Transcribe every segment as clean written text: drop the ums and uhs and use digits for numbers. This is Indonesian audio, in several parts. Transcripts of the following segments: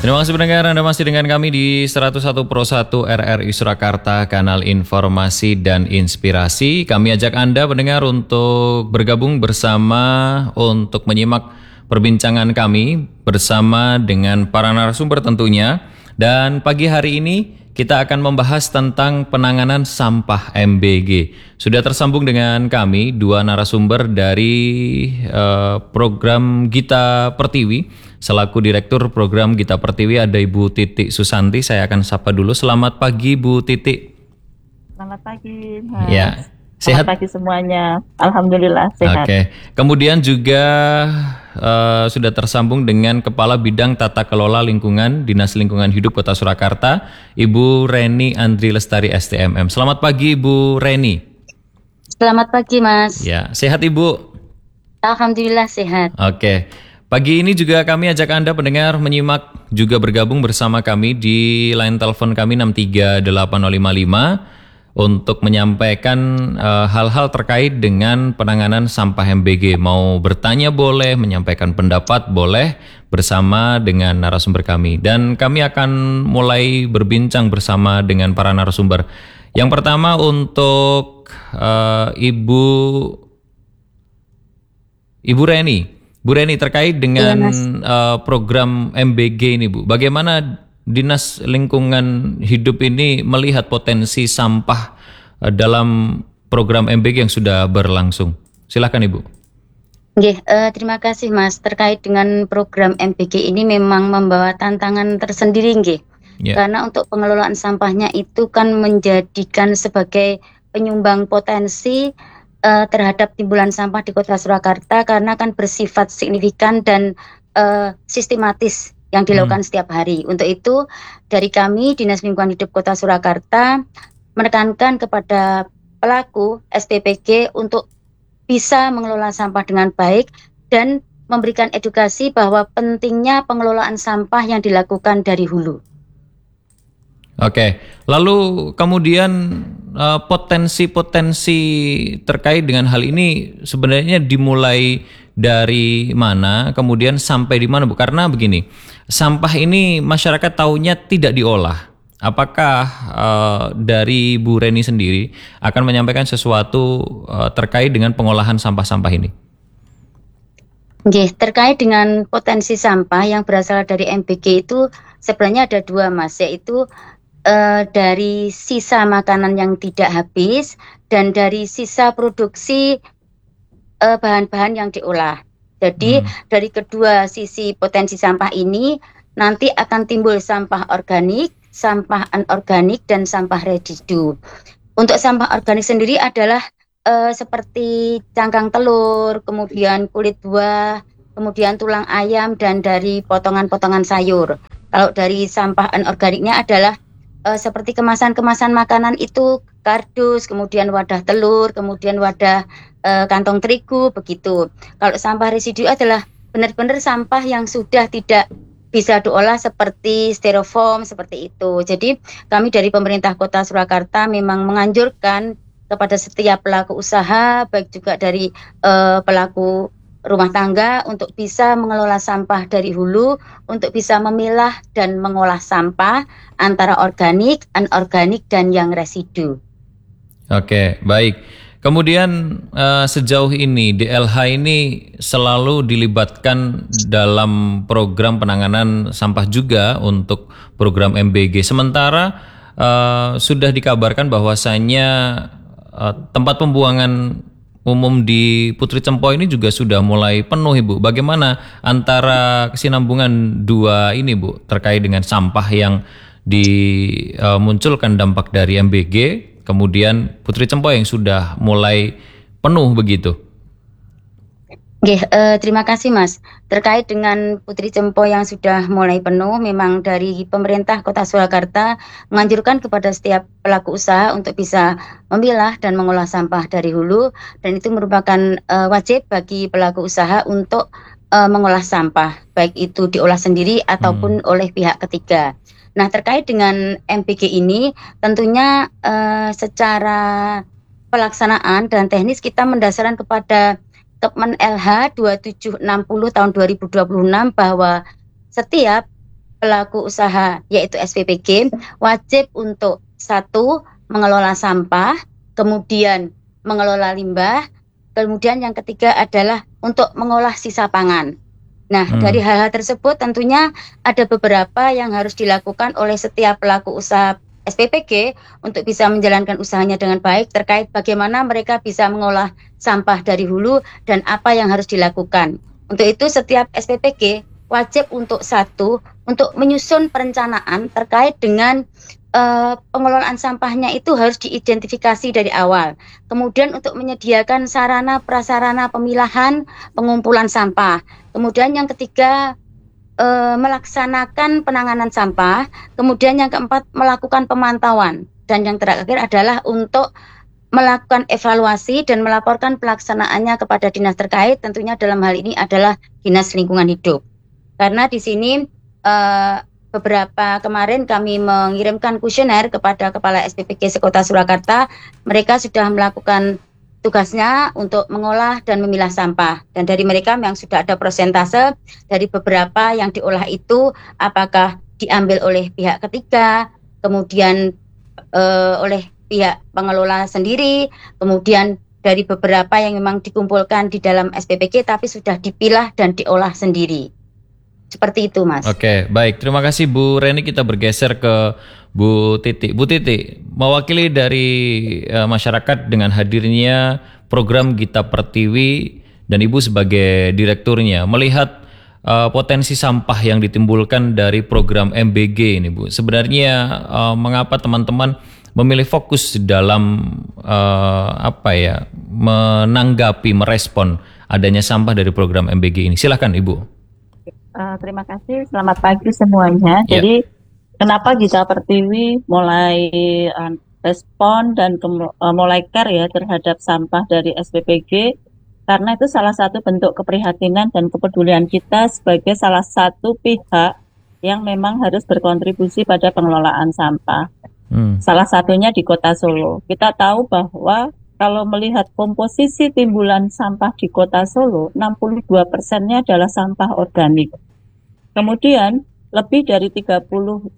Terima kasih pendengar, Anda masih dengan kami di 101 Pro 1 RRI Surakarta, kanal informasi dan inspirasi. Kami ajak Anda pendengar untuk bergabung bersama untuk menyimak perbincangan kami bersama dengan para narasumber tentunya. Dan pagi hari ini kita akan membahas tentang penanganan sampah MBG. Sudah tersambung dengan kami dua narasumber dari program Gita Pertiwi. Selaku Direktur Program Gita Pertiwi ada Ibu Titik Susanti. Saya akan sapa dulu. Selamat pagi Bu Titik. Selamat pagi. Mas. Ya, sehat? Selamat pagi semuanya. Alhamdulillah sehat. Oke. Kemudian juga sudah tersambung dengan Kepala Bidang Tata Kelola Lingkungan Dinas Lingkungan Hidup Kota Surakarta, Ibu Reni Andri Lestari STMM. Selamat pagi Ibu Reni. Selamat pagi Mas. Ya, sehat Ibu? Alhamdulillah sehat. Oke. Pagi ini juga kami ajak Anda pendengar menyimak juga bergabung bersama kami di line telepon kami 63855 untuk menyampaikan hal-hal terkait dengan penanganan sampah MBG. Mau bertanya boleh, menyampaikan pendapat boleh bersama dengan narasumber kami. Dan kami akan mulai berbincang bersama dengan para narasumber. Yang pertama untuk Ibu Reni. Bu Reni, terkait dengan program MBG ini Bu, bagaimana Dinas Lingkungan Hidup ini melihat potensi sampah dalam program MBG yang sudah berlangsung? Silakan Ibu. Terima kasih Mas. Terkait dengan program MBG ini memang membawa tantangan tersendiri karena untuk pengelolaan sampahnya itu kan menjadikan sebagai penyumbang potensi terhadap timbulan sampah di Kota Surakarta karena kan bersifat signifikan dan sistematis yang dilakukan setiap hari. Untuk itu dari kami Dinas Lingkungan Hidup Kota Surakarta menekankan kepada pelaku SPPG untuk bisa mengelola sampah dengan baik dan memberikan edukasi bahwa pentingnya pengelolaan sampah yang dilakukan dari hulu. Oke, lalu kemudian potensi-potensi terkait dengan hal ini sebenarnya dimulai dari mana, kemudian sampai di mana Bu? Karena begini, sampah ini masyarakat taunya tidak diolah. Apakah dari Bu Reni sendiri akan menyampaikan sesuatu terkait dengan pengolahan sampah-sampah ini? Terkait dengan potensi sampah yang berasal dari MBG itu sebenarnya ada dua Mas, yaitu dari sisa makanan yang tidak habis dan dari sisa produksi bahan-bahan yang diolah. Jadi dari kedua sisi potensi sampah ini nanti akan timbul sampah organik, sampah anorganik dan sampah residu. Untuk sampah organik sendiri adalah seperti cangkang telur, kemudian kulit buah, kemudian tulang ayam dan dari potongan-potongan sayur. Kalau dari sampah anorganiknya adalah seperti kemasan-kemasan makanan itu kardus, kemudian wadah telur, kemudian wadah kantong terigu, begitu. Kalau sampah residu adalah benar-benar sampah yang sudah tidak bisa diolah seperti styrofoam, seperti itu. Jadi kami dari pemerintah Kota Surakarta memang menganjurkan kepada setiap pelaku usaha, baik juga dari pelaku rumah tangga untuk bisa mengelola sampah dari hulu, untuk bisa memilah dan mengolah sampah antara organik, anorganik, dan yang residu. Oke, baik. Kemudian sejauh ini DLH ini selalu dilibatkan dalam program penanganan sampah juga untuk program MBG. Sementara sudah dikabarkan bahwasannya tempat pembuangan umum di Putri Cempo ini juga sudah mulai penuh Ibu. Bagaimana antara kesinambungan dua ini Bu terkait dengan sampah yang dimunculkan dampak dari MBG, kemudian Putri Cempo yang sudah mulai penuh begitu? Terima kasih Mas. Terkait dengan Putri Cempo yang sudah mulai penuh, memang dari pemerintah Kota Surakarta menganjurkan kepada setiap pelaku usaha untuk bisa memilah dan mengolah sampah dari hulu, dan itu merupakan wajib bagi pelaku usaha untuk mengolah sampah, baik itu diolah sendiri ataupun oleh pihak ketiga. Nah, terkait dengan MBG ini tentunya secara pelaksanaan dan teknis kita mendasarkan kepada Kepmen LH 2760 tahun 2026 bahwa setiap pelaku usaha yaitu SPPG wajib untuk satu mengelola sampah, kemudian mengelola limbah, kemudian yang ketiga adalah untuk mengolah sisa pangan. Nah, dari hal-hal tersebut tentunya ada beberapa yang harus dilakukan oleh setiap pelaku usaha SPPG untuk bisa menjalankan usahanya dengan baik terkait bagaimana mereka bisa mengolah sampah dari hulu dan apa yang harus dilakukan. Untuk itu setiap SPPG wajib untuk satu untuk menyusun perencanaan terkait dengan pengelolaan sampahnya itu harus diidentifikasi dari awal. Kemudian untuk menyediakan sarana prasarana pemilahan pengumpulan sampah. Kemudian yang ketiga melaksanakan penanganan sampah. Kemudian yang keempat melakukan pemantauan. Dan yang terakhir adalah untuk melakukan evaluasi dan melaporkan pelaksanaannya kepada dinas terkait. Tentunya dalam hal ini adalah Dinas Lingkungan Hidup. Karena di sini beberapa kemarin kami mengirimkan kuesioner kepada Kepala SPPG Sekota Surakarta. Mereka sudah melakukan tugasnya untuk mengolah dan memilah sampah. Dan dari mereka yang sudah ada persentase dari beberapa yang diolah itu apakah diambil oleh pihak ketiga, kemudian oleh pihak pengelola sendiri, kemudian dari beberapa yang memang dikumpulkan di dalam SPPG tapi sudah dipilah dan diolah sendiri. Seperti itu, Mas. Oke, baik. Terima kasih Bu Reni. Kita bergeser ke Bu Titi. Bu Titi, mewakili dari masyarakat dengan hadirnya program Gita Pertiwi dan Ibu sebagai direkturnya, melihat potensi sampah yang ditimbulkan dari program MBG ini, Bu. Sebenarnya mengapa teman-teman memilih fokus dalam menanggapi, merespon adanya sampah dari program MBG ini? Silakan, Ibu. Terima kasih, selamat pagi semuanya. Jadi kenapa Gita Pertiwi mulai respon dan mulai care ya terhadap sampah dari SPPG? Karena itu salah satu bentuk keprihatinan dan kepedulian kita sebagai salah satu pihak yang memang harus berkontribusi pada pengelolaan sampah. Salah satunya di Kota Solo. Kita tahu bahwa kalau melihat komposisi timbulan sampah di Kota Solo, 62%-nya adalah sampah organik. Kemudian lebih dari 39%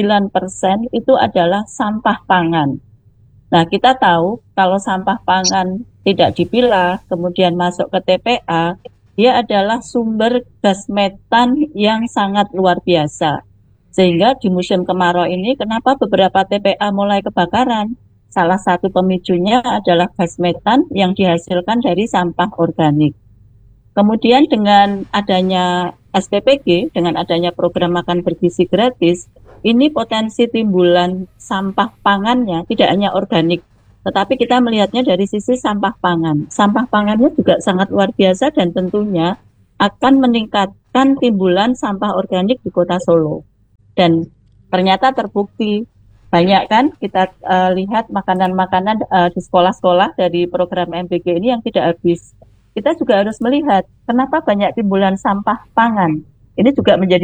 itu adalah sampah pangan. Nah, kita tahu kalau sampah pangan tidak dipilah, kemudian masuk ke TPA, dia adalah sumber gas metan yang sangat luar biasa. Sehingga di musim kemarau ini, kenapa beberapa TPA mulai kebakaran? Salah satu pemicunya adalah gas metan yang dihasilkan dari sampah organik. Kemudian dengan adanya SPPG, dengan adanya program makan bergizi gratis, ini potensi timbulan sampah pangannya tidak hanya organik, tetapi kita melihatnya dari sisi sampah pangan. Sampah pangannya juga sangat luar biasa dan tentunya akan meningkatkan timbulan sampah organik di Kota Solo. Dan ternyata terbukti, banyak kan kita lihat makanan-makanan di sekolah-sekolah dari program MBG ini yang tidak habis. Kita juga harus melihat kenapa banyak timbulan sampah pangan. Ini juga menjadi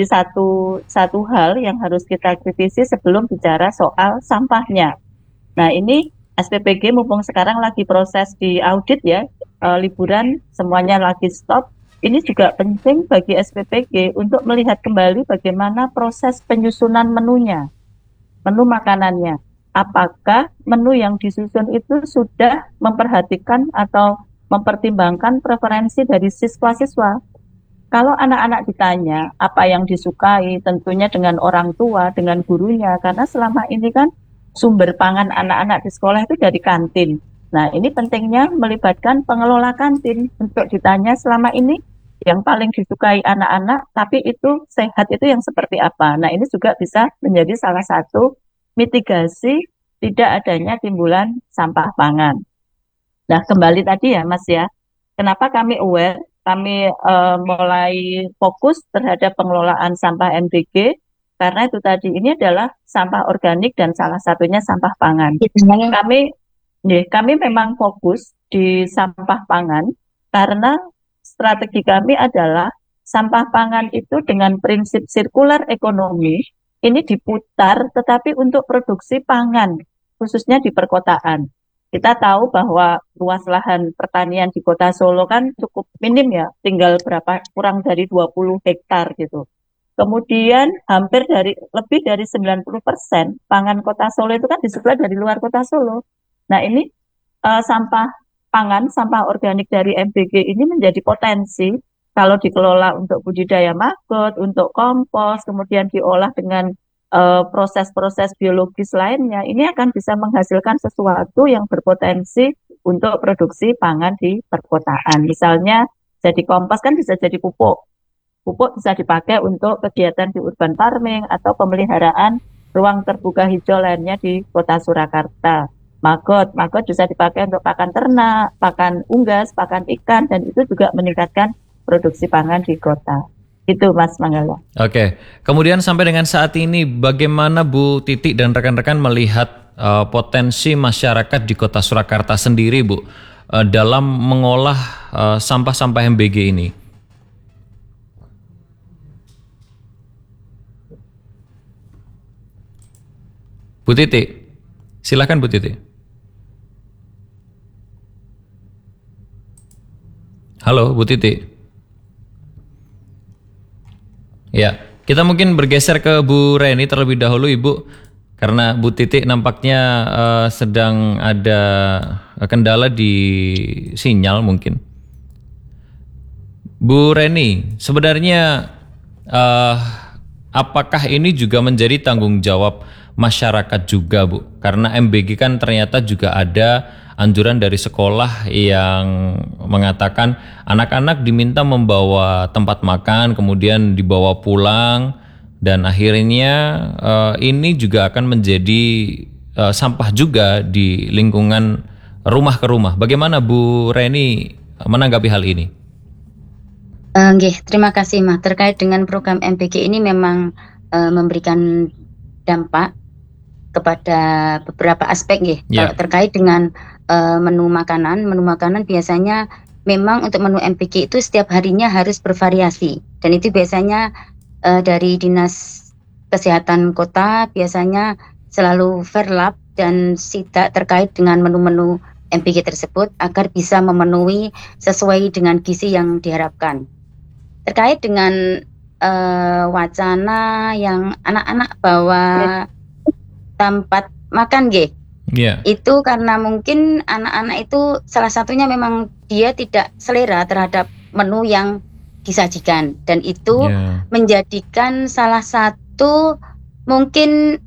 satu hal yang harus kita kritisi sebelum bicara soal sampahnya. Nah, ini SPPG mumpung sekarang lagi proses di audit ya, liburan semuanya lagi stop. Ini juga penting bagi SPPG untuk melihat kembali bagaimana proses penyusunan menunya, menu makanannya. Apakah menu yang disusun itu sudah memperhatikan atau mempertimbangkan preferensi dari siswa-siswa. Kalau anak-anak ditanya apa yang disukai, tentunya dengan orang tua, dengan gurunya, karena selama ini kan sumber pangan anak-anak di sekolah itu dari kantin. Nah, ini pentingnya melibatkan pengelola kantin untuk ditanya selama ini yang paling disukai anak-anak, tapi itu sehat itu yang seperti apa. Nah, ini juga bisa menjadi salah satu mitigasi tidak adanya timbulan sampah pangan. Nah, kembali tadi ya Mas ya, kenapa kami aware, kami mulai fokus terhadap pengelolaan sampah MBG, karena itu tadi ini adalah sampah organik dan salah satunya sampah pangan. Kami memang fokus di sampah pangan, karena strategi kami adalah sampah pangan itu dengan prinsip sirkular ekonomi, ini diputar tetapi untuk produksi pangan, khususnya di perkotaan. Kita tahu bahwa luas lahan pertanian di Kota Solo kan cukup minim ya, tinggal kurang dari 20 hektar gitu. Kemudian lebih dari 90% pangan Kota Solo itu kan disuplai dari luar Kota Solo. Nah, ini sampah pangan, sampah organik dari MBG ini menjadi potensi kalau dikelola untuk budidaya maggot, untuk kompos, kemudian diolah dengan proses-proses biologis lainnya, ini akan bisa menghasilkan sesuatu yang berpotensi untuk produksi pangan di perkotaan. Misalnya jadi kompos kan bisa jadi pupuk. Pupuk bisa dipakai untuk kegiatan di urban farming atau pemeliharaan ruang terbuka hijau lainnya di Kota Surakarta. Maggot bisa dipakai untuk pakan ternak, pakan unggas, pakan ikan, dan itu juga meningkatkan produksi pangan di kota. Itu Mas Manggala. Oke, kemudian sampai dengan saat ini bagaimana Bu Titi dan rekan-rekan melihat potensi masyarakat di Kota Surakarta sendiri, Bu, dalam mengolah sampah-sampah MBG ini? Bu Titi, silakan Bu Titi. Halo Bu Titi. Ya, kita mungkin bergeser ke Bu Reni terlebih dahulu Ibu, karena Bu Titi nampaknya sedang ada kendala di sinyal mungkin. Bu Reni, sebenarnya apakah ini juga menjadi tanggung jawab masyarakat juga, Bu? Karena MBG kan ternyata juga ada anjuran dari sekolah yang mengatakan anak-anak diminta membawa tempat makan, kemudian dibawa pulang, dan akhirnya ini juga akan menjadi sampah juga di lingkungan rumah ke rumah. Bagaimana Bu Reni menanggapi hal ini? Terima kasih Mas. Terkait dengan program MBG ini memang memberikan dampak kepada beberapa aspek nggih. Kalau terkait dengan menu makanan biasanya memang untuk menu MBG itu setiap harinya harus bervariasi, dan itu biasanya dari Dinas Kesehatan Kota biasanya selalu verlap dan sidak terkait dengan menu-menu MBG tersebut agar bisa memenuhi sesuai dengan gizi yang diharapkan. Terkait dengan wacana yang anak-anak bawa tempat makan itu karena mungkin anak-anak itu salah satunya memang dia tidak selera terhadap menu yang disajikan, dan itu menjadikan salah satu mungkin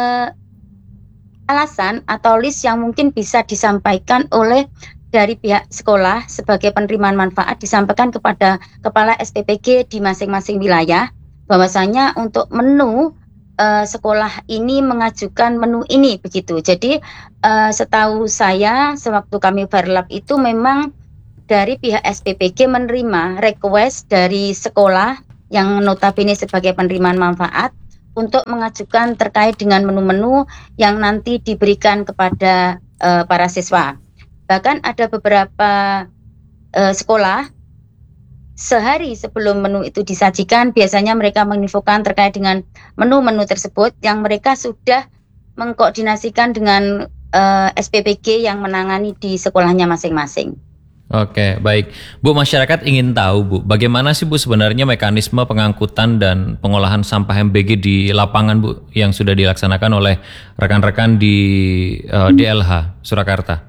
alasan atau list yang mungkin bisa disampaikan oleh dari pihak sekolah sebagai penerimaan manfaat, disampaikan kepada kepala SPPG di masing-masing wilayah bahwasanya untuk menu sekolah ini mengajukan menu ini begitu. Jadi setahu saya sewaktu kami verlap itu memang dari pihak SPPG menerima request dari sekolah yang notabene sebagai penerimaan manfaat untuk mengajukan terkait dengan menu-menu yang nanti diberikan kepada para siswa. Bahkan ada beberapa sekolah sehari sebelum menu itu disajikan, biasanya mereka menginfokan terkait dengan menu-menu tersebut yang mereka sudah mengkoordinasikan dengan SPPG yang menangani di sekolahnya masing-masing. Oke, baik. Bu, masyarakat ingin tahu, Bu, bagaimana sih Bu sebenarnya mekanisme pengangkutan dan pengolahan sampah MBG di lapangan, Bu, yang sudah dilaksanakan oleh rekan-rekan di DLH Surakarta?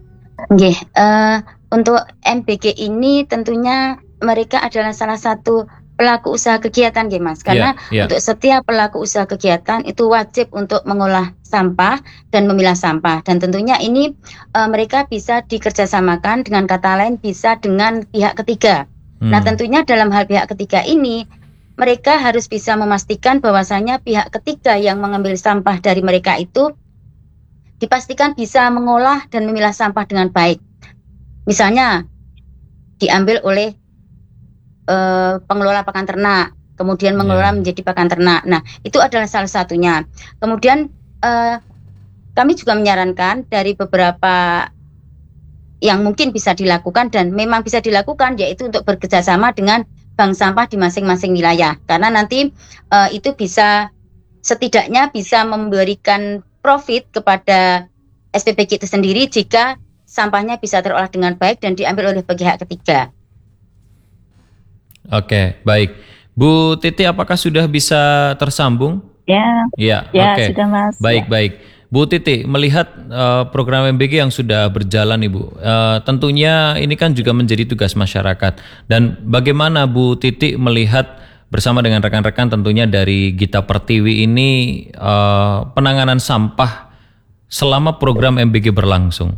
Untuk MBG ini tentunya mereka adalah salah satu pelaku usaha kegiatan Mas, karena untuk setiap pelaku usaha kegiatan itu wajib untuk mengolah sampah dan memilah sampah, dan tentunya ini mereka bisa dikerjasamakan, dengan kata lain bisa dengan pihak ketiga. Nah tentunya dalam hal pihak ketiga ini mereka harus bisa memastikan bahwasanya pihak ketiga yang mengambil sampah dari mereka itu dipastikan bisa mengolah dan memilah sampah dengan baik. Misalnya diambil oleh pengelola pakan ternak, kemudian mengelola menjadi pakan ternak. Nah, itu adalah salah satunya. Kemudian kami juga menyarankan dari beberapa yang mungkin bisa dilakukan dan memang bisa dilakukan, yaitu untuk bekerjasama dengan bank sampah di masing-masing wilayah. Karena nanti itu bisa setidaknya bisa memberikan profit kepada SPPG itu sendiri jika sampahnya bisa terolah dengan baik dan diambil oleh pihak ketiga. Oke, baik. Bu Titi, apakah sudah bisa tersambung? Ya, Ya, ya oke. sudah Mas. Baik, baik. Bu Titi, melihat program MBG yang sudah berjalan Ibu, tentunya ini kan juga menjadi tugas masyarakat. Dan bagaimana Bu Titi melihat bersama dengan rekan-rekan tentunya dari Gita Pertiwi ini penanganan sampah selama program MBG berlangsung?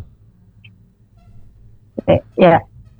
Ya,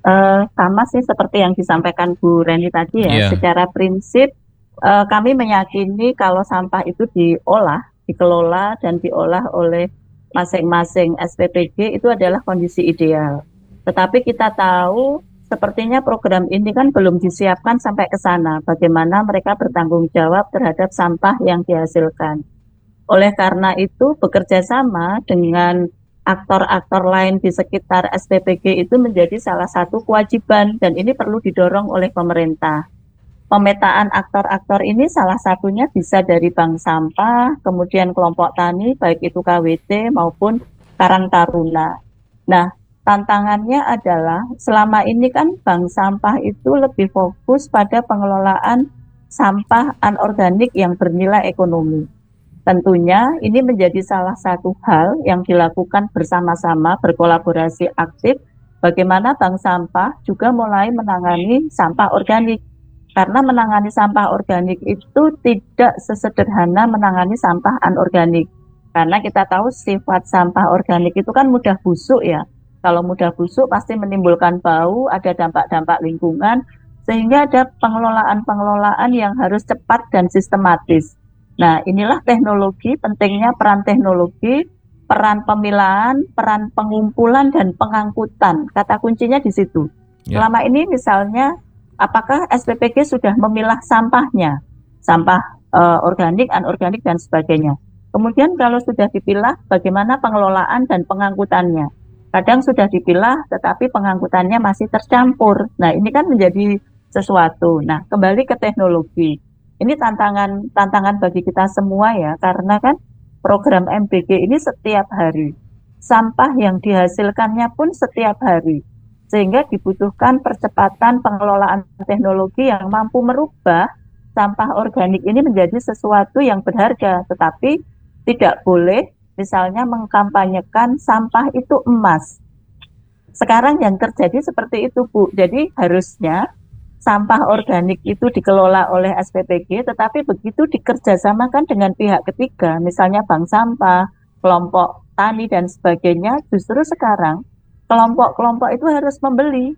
sama sih seperti yang disampaikan Bu Reni tadi ya. Iya. Secara prinsip kami meyakini kalau sampah itu diolah, dikelola dan diolah oleh masing-masing SPPG itu adalah kondisi ideal. Tetapi kita tahu sepertinya program ini kan belum disiapkan sampai ke sana. Bagaimana mereka bertanggung jawab terhadap sampah yang dihasilkan. Oleh karena itu, bekerja sama dengan aktor-aktor lain di sekitar SPPG itu menjadi salah satu kewajiban dan ini perlu didorong oleh pemerintah. Pemetaan aktor-aktor ini salah satunya bisa dari bank sampah, kemudian kelompok tani, baik itu KWT maupun Karang Taruna. Nah, tantangannya adalah selama ini kan bank sampah itu lebih fokus pada pengelolaan sampah anorganik yang bernilai ekonomi. Tentunya ini menjadi salah satu hal yang dilakukan bersama-sama, berkolaborasi aktif, bagaimana bank sampah juga mulai menangani sampah organik. Karena menangani sampah organik itu tidak sesederhana menangani sampah anorganik. Karena kita tahu sifat sampah organik itu kan mudah busuk ya. Kalau mudah busuk pasti menimbulkan bau, ada dampak-dampak lingkungan, sehingga ada pengelolaan-pengelolaan yang harus cepat dan sistematis. Nah, inilah teknologi, pentingnya peran teknologi, peran pemilahan, peran pengumpulan, dan pengangkutan. Kata kuncinya di situ. Selama ini misalnya, apakah SPPG sudah memilah sampahnya? Sampah organik, anorganik, dan sebagainya. Kemudian kalau sudah dipilah, bagaimana pengelolaan dan pengangkutannya? Kadang sudah dipilah, tetapi pengangkutannya masih tercampur. Nah, ini kan menjadi sesuatu. Nah, kembali ke teknologi. Ini tantangan bagi kita semua ya, karena kan program MBG ini setiap hari. Sampah yang dihasilkannya pun setiap hari. Sehingga dibutuhkan percepatan pengelolaan teknologi yang mampu merubah sampah organik ini menjadi sesuatu yang berharga. Tetapi tidak boleh misalnya mengkampanyekan sampah itu emas. Sekarang yang terjadi seperti itu, Bu. Jadi harusnya sampah organik itu dikelola oleh SPPG, tetapi begitu dikerjasamakan dengan pihak ketiga, misalnya bank sampah, kelompok tani, dan sebagainya, justru sekarang kelompok-kelompok itu harus membeli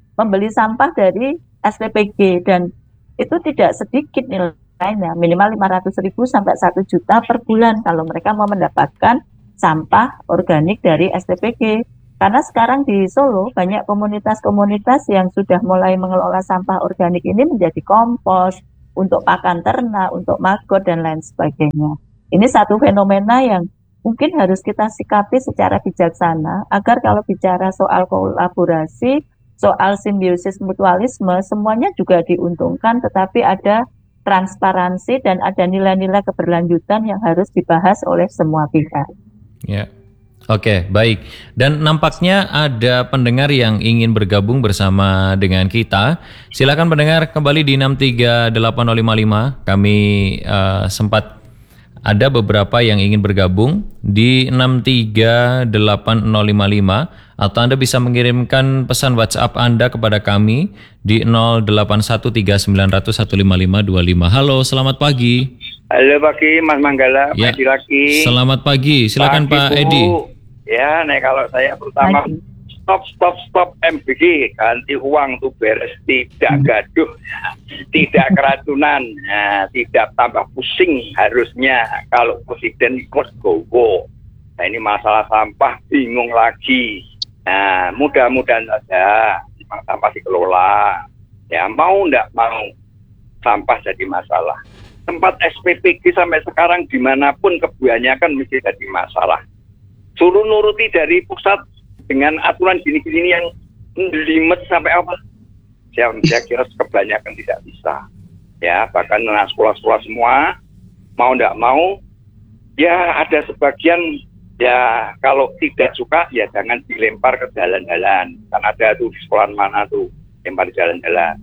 sampah dari SPPG, dan itu tidak sedikit nilainya, minimal 500.000 sampai 1 juta per bulan kalau mereka mau mendapatkan sampah organik dari SPPG. Karena sekarang di Solo banyak komunitas-komunitas yang sudah mulai mengelola sampah organik ini menjadi kompos, untuk pakan ternak, untuk maggot, dan lain sebagainya. Ini satu fenomena yang mungkin harus kita sikapi secara bijaksana, agar kalau bicara soal kolaborasi, soal simbiosis mutualisme, semuanya juga diuntungkan, tetapi ada transparansi dan ada nilai-nilai keberlanjutan yang harus dibahas oleh semua pihak. Ya. Oke, baik. Dan nampaknya ada pendengar yang ingin bergabung bersama dengan kita. Silakan pendengar kembali di 638055. Kami sempat ada beberapa yang ingin bergabung di 638055, atau Anda bisa mengirimkan pesan WhatsApp Anda kepada kami di 081390155525. Halo, selamat pagi. Halo pagi Mas Manggala, Ya, Edi lagi. Selamat pagi, silakan Pagi, Pak Bu. Edi. Ya, kalau saya pertama stop MBG, ganti uang tuh beres, tidak gaduh, tidak keracunan, tidak tambah pusing harusnya kalau presiden ikut gowo. Nah, ini masalah sampah bingung lagi. Nah, mudah-mudahan saja sampah dikelola. Ya, mau ndak mau sampah jadi masalah. Tempat SPPG sampai sekarang dimanapun kebanyakan mesti jadi masalah. Suruh nuruti dari pusat dengan aturan gini-gini yang limit sampai apa? Saya kira kebanyakan tidak bisa. Ya, bahkan sekolah-sekolah semua mau tidak mau, ya ada sebagian ya kalau tidak suka ya jangan dilempar ke jalan-jalan. Kan ada tuh di sekolah mana tuh lempar di jalan-jalan.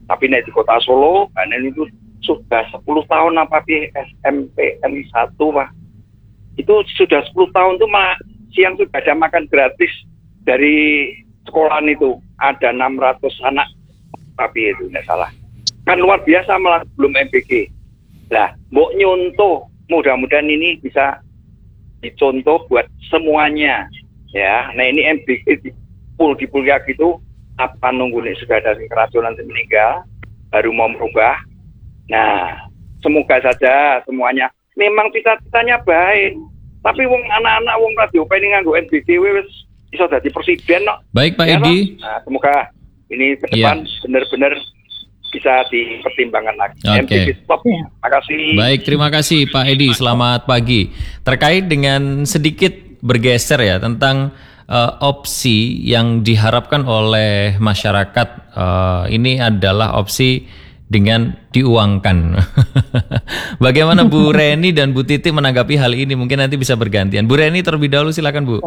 Tapi nek di Kota Solo, panen itu sudah 10 tahun apa SMPN 1 Pak. Itu sudah 10 tahun tuh siang sudah ada makan gratis dari sekolahan itu. Ada 600 anak tapi itu nggak salah. Kan luar biasa malah belum MBG. Lah, mbok nyontoh, mudah-mudahan ini bisa dicontoh buat semuanya. Ya, nah ini MBG di Puljak itu apa nunggu nih sudah dari keracunan meninggal baru mau merubah. Nah, semoga saja semuanya memang cita-citanya baik. Tapi wong anak-anak wong radio pengen nganggo MBG wis iso dadi presiden no. Baik Pak Edi. Nah, semoga ini ke depan benar-benar bisa dipertimbangkan lagi. MBG stop. Terima kasih. Baik, terima kasih Pak Edi. Selamat pagi. Terkait dengan sedikit bergeser ya tentang opsi yang diharapkan oleh masyarakat, ini adalah opsi dengan diuangkan. Bagaimana Bu Reni dan Bu Titi menanggapi hal ini? Mungkin nanti bisa bergantian. Bu Reni terlebih dahulu, silakan Bu.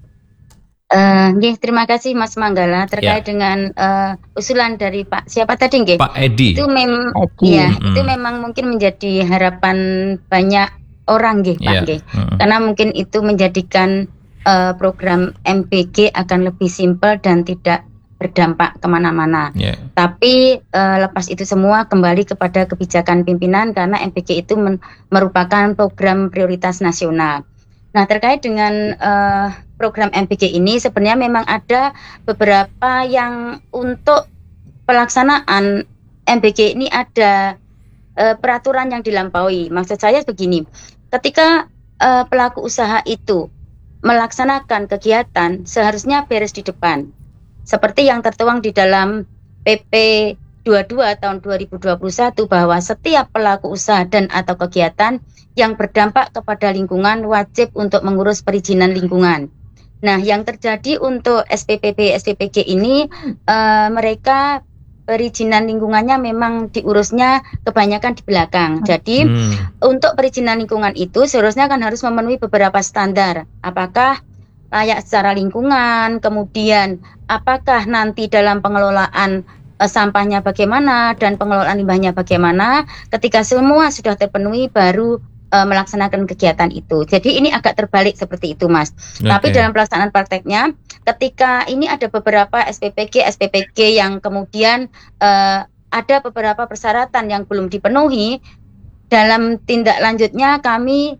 Terima kasih Mas Manggala terkait dengan usulan dari Pak siapa tadi nggih? Pak Edi. Itu itu memang mungkin menjadi harapan banyak orang nggih Pak nggih. Karena mungkin itu menjadikan program MBG akan lebih simpel dan tidak berdampak kemana-mana. Tapi lepas itu semua kembali kepada kebijakan pimpinan karena MBG itu merupakan program prioritas nasional. Nah, terkait dengan program MBG ini sebenarnya memang ada beberapa yang untuk pelaksanaan MBG ini ada peraturan yang dilampaui. Maksud saya begini, ketika pelaku usaha itu melaksanakan kegiatan seharusnya beres di depan. Seperti yang tertuang di dalam PP 22 tahun 2021 bahwa setiap pelaku usaha dan atau kegiatan yang berdampak kepada lingkungan wajib untuk mengurus perizinan lingkungan. Nah, yang terjadi untuk SPPB, SPPG ini mereka perizinan lingkungannya memang diurusnya kebanyakan di belakang. Jadi untuk perizinan lingkungan itu seharusnya kan harus memenuhi beberapa standar. Apakah layak secara lingkungan, kemudian apakah nanti dalam pengelolaan sampahnya bagaimana dan pengelolaan limbahnya bagaimana. Ketika semua sudah terpenuhi baru melaksanakan kegiatan itu. Jadi ini agak terbalik seperti itu Mas. Tapi dalam pelaksanaan prakteknya ketika ini ada beberapa SPPG yang kemudian ada beberapa persyaratan yang belum dipenuhi, dalam tindak lanjutnya kami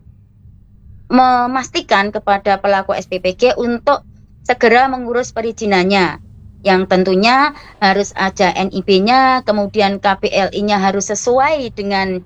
memastikan kepada pelaku SPPG untuk segera mengurus perizinannya, yang tentunya harus ada NIB-nya, kemudian KPLI-nya harus sesuai dengan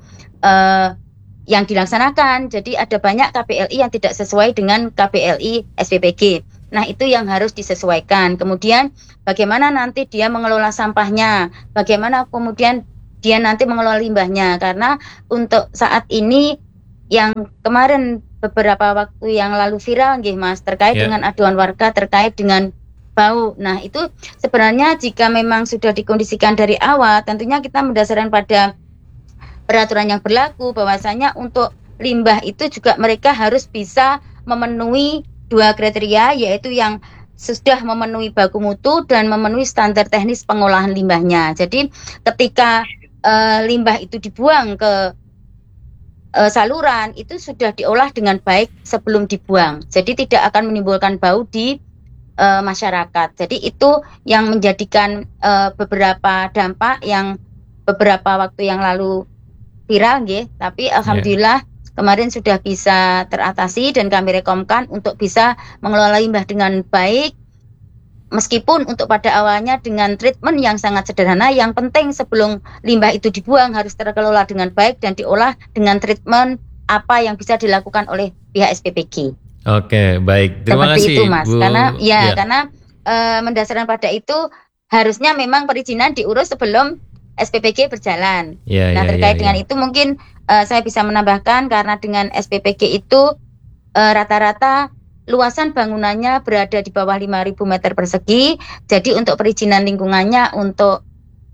yang dilaksanakan. Jadi ada banyak KPLI yang tidak sesuai dengan KPLI SPPG. Nah, itu yang harus disesuaikan. Kemudian bagaimana nanti dia mengelola sampahnya, bagaimana kemudian dia nanti mengelola limbahnya. Karena untuk saat ini yang kemarin beberapa waktu yang lalu viral nggih Mas, terkait dengan aduan warga terkait dengan bau. Nah, itu sebenarnya jika memang sudah dikondisikan dari awal, tentunya kita mendasarkan pada peraturan yang berlaku bahwasanya untuk limbah itu juga mereka harus bisa memenuhi dua kriteria, yaitu yang sudah memenuhi baku mutu dan memenuhi standar teknis pengolahan limbahnya. Jadi ketika limbah itu dibuang ke saluran itu sudah diolah dengan baik sebelum dibuang. Jadi tidak akan menimbulkan bau di masyarakat. Jadi itu yang menjadikan beberapa dampak yang beberapa waktu yang lalu viral nggih, tapi alhamdulillah kemarin sudah bisa teratasi dan kami rekomkan untuk bisa mengelola limbah dengan baik. Meskipun untuk pada awalnya dengan treatment yang sangat sederhana, yang penting sebelum limbah itu dibuang harus terkelola dengan baik dan diolah dengan treatment apa yang bisa dilakukan oleh pihak SPPG. Oke, baik. Terima seperti kasih, itu Mas. Bu. Karena mendasarkan pada itu harusnya memang perizinan diurus sebelum SPPG berjalan. Terkait dengan itu mungkin saya bisa menambahkan karena dengan SPPG itu rata-rata luasan bangunannya berada di bawah 5.000 meter persegi. Jadi untuk perizinan lingkungannya untuk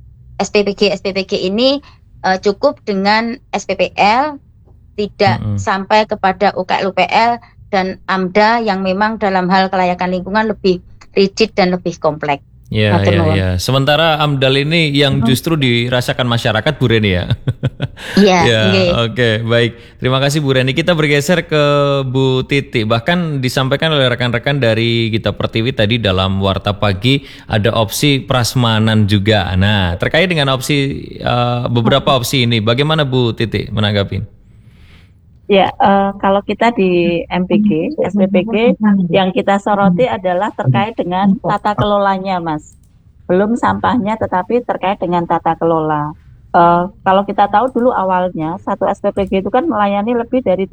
SPPG ini cukup dengan SPPL, tidak sampai kepada UKL-UPL dan AMDA yang memang dalam hal kelayakan lingkungan lebih rigid dan lebih kompleks. Ya, Matur ya, nuwun. ya. Sementara AMDAL ini yang justru dirasakan masyarakat, Bu Reni ya. Iya, Ya, nggih. oke, baik. Terima kasih Bu Reni. Kita bergeser ke Bu Titi. Bahkan disampaikan oleh rekan-rekan dari Gita Pertiwi tadi dalam Warta Pagi ada opsi prasmanan juga. Nah, terkait dengan beberapa opsi ini, bagaimana Bu Titi menanggapi? Ya, kalau kita di MPG, SPPG, yang kita soroti adalah terkait dengan tata kelolanya, Mas. Belum sampahnya, tetapi terkait dengan tata kelola. Kalau kita tahu dulu awalnya, satu SPPG itu kan melayani lebih dari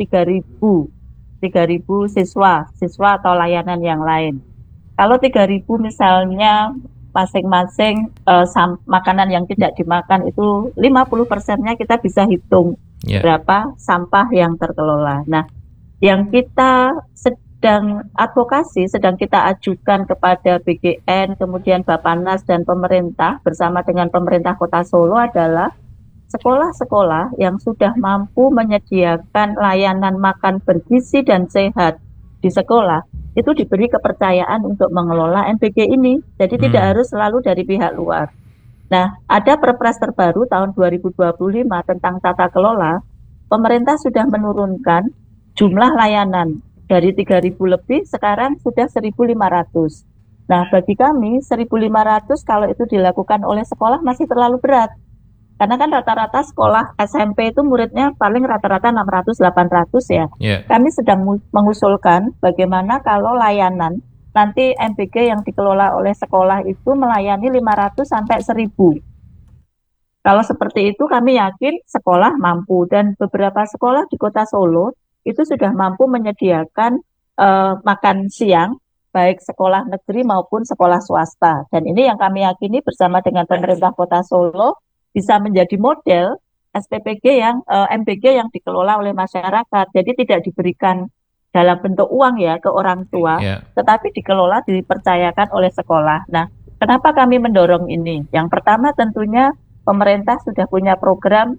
3.000 siswa atau layanan yang lain. Kalau 3.000 misalnya masing-masing makanan yang tidak dimakan itu 50%-nya kita bisa hitung Ya, berapa sampah yang terkelola. Nah, yang kita sedang advokasi, sedang kita ajukan kepada BGN, kemudian Bappenas dan pemerintah bersama dengan pemerintah Kota Solo adalah sekolah-sekolah yang sudah mampu menyediakan layanan makan bergizi dan sehat di sekolah itu diberi kepercayaan untuk mengelola MPG ini. Jadi tidak harus selalu dari pihak luar. Nah, ada Perpres terbaru tahun 2025 tentang tata kelola. Pemerintah sudah menurunkan jumlah layanan dari 3.000 lebih, sekarang sudah 1.500. Nah, bagi kami 1.500 kalau itu dilakukan oleh sekolah masih terlalu berat. Karena kan rata-rata sekolah SMP itu muridnya paling rata-rata 600-800 ya. ya. Kami sedang mengusulkan bagaimana kalau layanan nanti MPG yang dikelola oleh sekolah itu melayani 500 sampai 1.000. Kalau seperti itu kami yakin sekolah mampu dan beberapa sekolah di Kota Solo itu sudah mampu menyediakan makan siang baik sekolah negeri maupun sekolah swasta. Dan ini yang kami yakini bersama dengan pemerintah Kota Solo bisa menjadi model SPPG yang MPG yang dikelola oleh masyarakat. Jadi tidak diberikan dalam bentuk uang ya ke orang tua, Ya. tetapi dikelola dipercayakan oleh sekolah. Nah, kenapa kami mendorong ini? Yang pertama tentunya pemerintah sudah punya program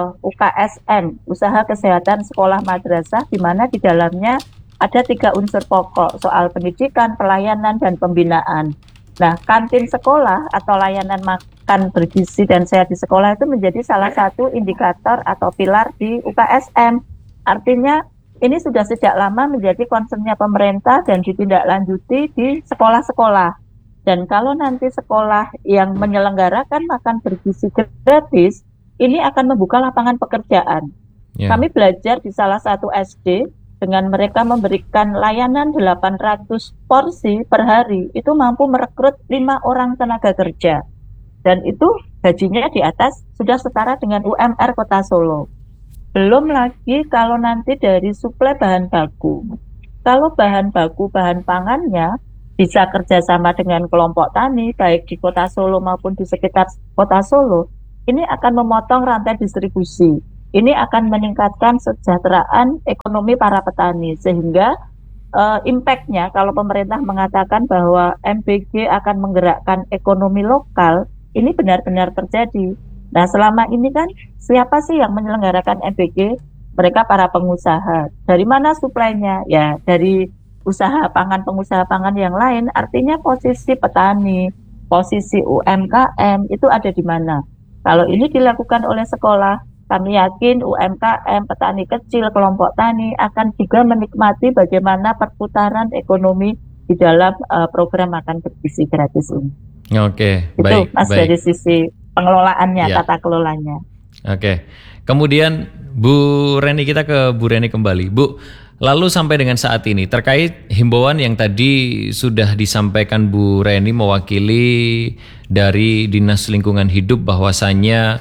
UKSM, Usaha Kesehatan Sekolah Madrasah, di mana di dalamnya ada 3 unsur pokok soal pendidikan, pelayanan, dan pembinaan. Nah, kantin sekolah atau layanan makan bergizi dan sehat di sekolah itu menjadi salah satu indikator atau pilar di UKSM. Artinya ini sudah sejak lama menjadi concernnya pemerintah dan ditindaklanjuti di sekolah-sekolah. Dan kalau nanti sekolah yang menyelenggarakan makan bergizi gratis, ini akan membuka lapangan pekerjaan. Ya. Kami belajar di salah satu SD, dengan mereka memberikan layanan 800 porsi per hari, itu mampu merekrut 5 orang tenaga kerja. Dan itu gajinya di atas sudah setara dengan UMR Kota Solo. Belum lagi kalau nanti dari suplai bahan baku. Kalau bahan baku, bahan pangannya bisa kerjasama dengan kelompok tani, baik di Kota Solo maupun di sekitar Kota Solo, ini akan memotong rantai distribusi. Ini akan meningkatkan kesejahteraan ekonomi para petani, sehingga impact-nya kalau pemerintah mengatakan bahwa MPG akan menggerakkan ekonomi lokal, ini benar-benar terjadi. Nah, selama ini kan siapa sih yang menyelenggarakan MPG? Mereka para pengusaha. Dari mana suplainya? Ya, dari usaha pangan, pengusaha pangan yang lain. Artinya posisi petani, posisi UMKM itu ada di mana? Kalau ini dilakukan oleh sekolah, kami yakin UMKM, petani kecil, kelompok tani akan juga menikmati bagaimana perputaran ekonomi di dalam program makan bergizi gratis ini. Oke, Itu baik, Mas baik. dari sisi pengelolaannya, Ya. tata kelolanya. Oke. Kemudian Bu Reni, kita ke Bu Reni kembali. Bu, lalu sampai dengan saat ini terkait himbauan yang tadi sudah disampaikan Bu Reni mewakili dari Dinas Lingkungan Hidup bahwasannya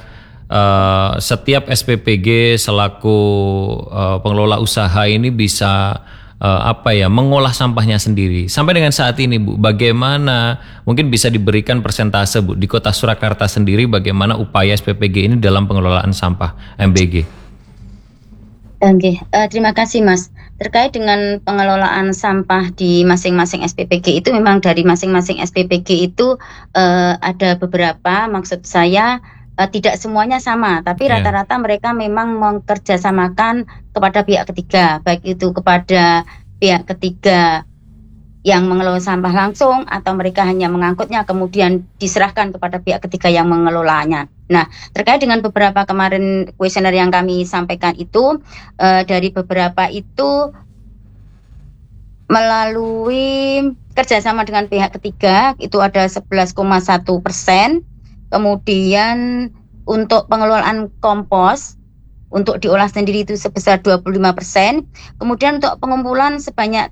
setiap SPPG selaku pengelola usaha ini bisa mengolah sampahnya sendiri. Sampai dengan saat ini Bu, bagaimana mungkin bisa diberikan persentase Bu di Kota Surakarta sendiri bagaimana upaya SPPG ini dalam pengelolaan sampah MBG? Oke, terima kasih Mas. Terkait dengan pengelolaan sampah di masing-masing SPPG itu memang dari masing-masing SPPG itu ada beberapa, maksud saya tidak semuanya sama, tapi rata-rata mereka memang mengerjasamakan kepada pihak ketiga, baik itu kepada pihak ketiga yang mengelola sampah langsung atau mereka hanya mengangkutnya kemudian diserahkan kepada pihak ketiga yang mengelolanya. Nah, terkait dengan beberapa kemarin kuesioner yang kami sampaikan itu, dari beberapa itu melalui kerjasama dengan pihak ketiga itu ada 11,1%. Kemudian untuk pengelolaan kompos untuk diolah sendiri itu sebesar 25%. Kemudian untuk pengumpulan sebanyak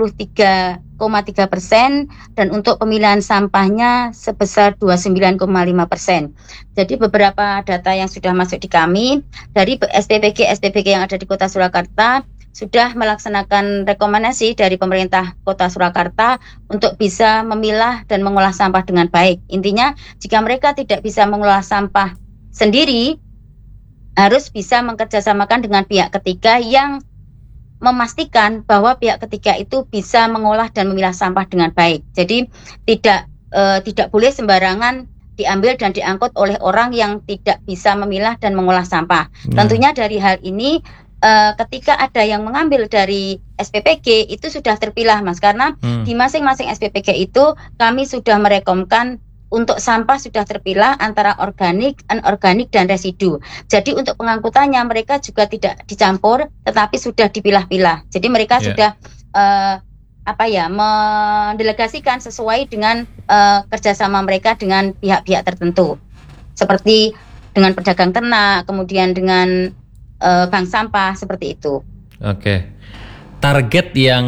33,3% dan untuk pemilihan sampahnya sebesar 29,5%. Jadi beberapa data yang sudah masuk di kami dari SPPG yang ada di Kota Surakarta sudah melaksanakan rekomendasi dari pemerintah Kota Surakarta untuk bisa memilah dan mengolah sampah dengan baik. Intinya jika mereka tidak bisa mengolah sampah sendiri, harus bisa mengerjasamakan dengan pihak ketiga yang memastikan bahwa pihak ketiga itu bisa mengolah dan memilah sampah dengan baik. Jadi tidak boleh sembarangan diambil dan diangkut oleh orang yang tidak bisa memilah dan mengolah sampah. Tentunya dari hal ini ketika ada yang mengambil dari SPPG itu sudah terpilah, Mas, karena di masing-masing SPPG itu kami sudah merekomkan untuk sampah sudah terpilah antara organik, anorganik, dan residu. Jadi untuk pengangkutannya mereka juga tidak dicampur, tetapi sudah dipilah-pilah. Jadi mereka sudah mendelegasikan sesuai dengan kerjasama mereka dengan pihak-pihak tertentu, seperti dengan pedagang ternak, kemudian dengan bank sampah seperti itu. Oke. Target yang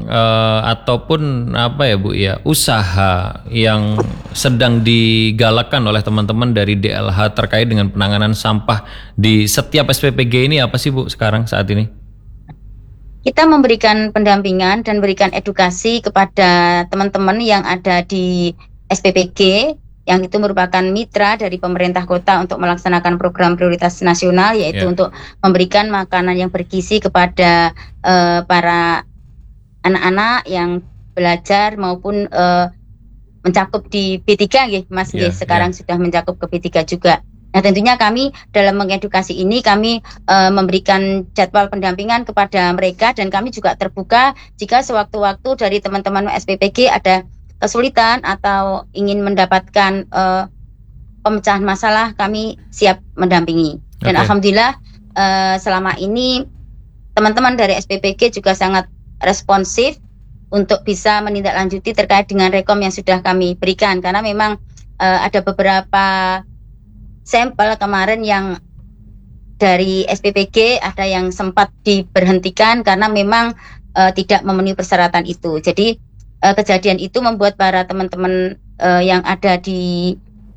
ataupun apa ya Bu ya, usaha yang sedang digalakkan oleh teman-teman dari DLH terkait dengan penanganan sampah di setiap SPPG ini apa sih Bu sekarang saat ini? Kita memberikan pendampingan dan berikan edukasi kepada teman-teman yang ada di SPPG yang itu merupakan mitra dari pemerintah kota untuk melaksanakan program prioritas nasional, yaitu untuk memberikan makanan yang bergizi kepada para anak-anak yang belajar maupun mencakup di B3 Mas, sekarang sudah mencakup ke B3 juga. Nah, tentunya kami dalam mengedukasi ini kami memberikan jadwal pendampingan kepada mereka, dan kami juga terbuka jika sewaktu-waktu dari teman-teman SPPG ada kesulitan atau ingin mendapatkan pemecahan masalah, kami siap mendampingi. Dan alhamdulillah selama ini teman-teman dari SPPG juga sangat responsif untuk bisa menindaklanjuti terkait dengan rekom yang sudah kami berikan, karena memang ada beberapa sampel kemarin yang dari SPPG ada yang sempat diberhentikan karena memang tidak memenuhi persyaratan itu. Jadi kejadian itu membuat para teman-teman yang ada di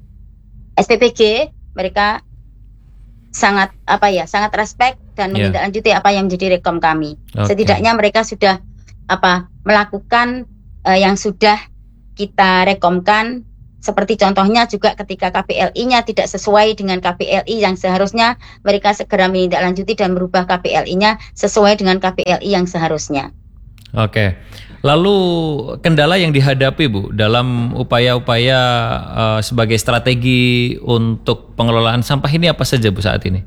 SPPG mereka sangat respect dan menindaklanjuti apa yang menjadi rekom kami. Setidaknya mereka sudah melakukan yang sudah kita rekomkan, seperti contohnya juga ketika KPLI-nya tidak sesuai dengan KPLI yang seharusnya, mereka segera menindaklanjuti dan merubah KPLI-nya sesuai dengan KPLI yang seharusnya. Oke. Lalu kendala yang dihadapi Bu dalam upaya-upaya sebagai strategi untuk pengelolaan sampah ini apa saja Bu saat ini?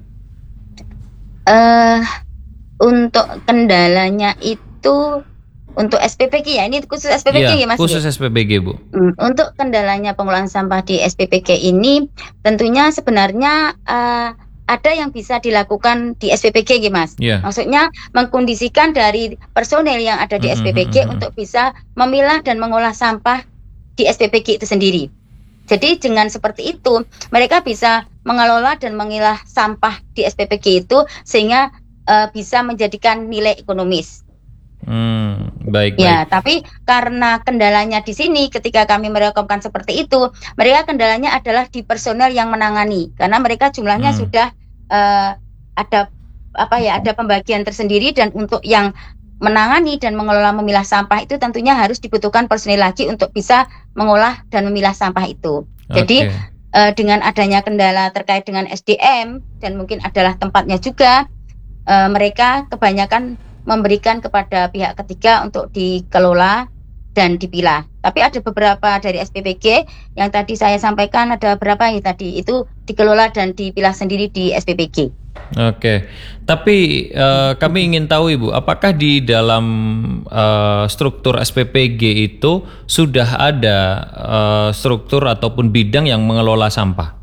Untuk kendalanya itu untuk SPPG ini khusus SPPG Mas. Khusus SPPG Bu. Untuk kendalanya pengelolaan sampah di SPPG ini tentunya sebenarnya ada yang bisa dilakukan di SPPG Mas. Maksudnya mengkondisikan dari personel yang ada di SPPG untuk bisa memilah dan mengolah sampah di SPPG itu sendiri. Jadi dengan seperti itu mereka bisa mengelola dan mengilah sampah di SPPG itu sehingga bisa menjadikan nilai ekonomis. Baik. Tapi karena kendalanya di sini ketika kami merekomkan seperti itu, mereka kendalanya adalah di personel yang menangani, karena mereka jumlahnya sudah ada pembagian tersendiri, dan untuk yang menangani dan mengelola memilah sampah itu tentunya harus dibutuhkan personel lagi untuk bisa mengolah dan memilah sampah itu. Jadi dengan adanya kendala terkait dengan SDM dan mungkin adalah tempatnya juga, mereka kebanyakan memberikan kepada pihak ketiga untuk dikelola dan dipilah. Tapi ada beberapa dari SPPG yang tadi saya sampaikan, ada berapa tadi itu dikelola dan dipilah sendiri di SPPG. Oke, tapi kami ingin tahu Ibu, apakah di dalam struktur SPPG itu sudah ada struktur ataupun bidang yang mengelola sampah?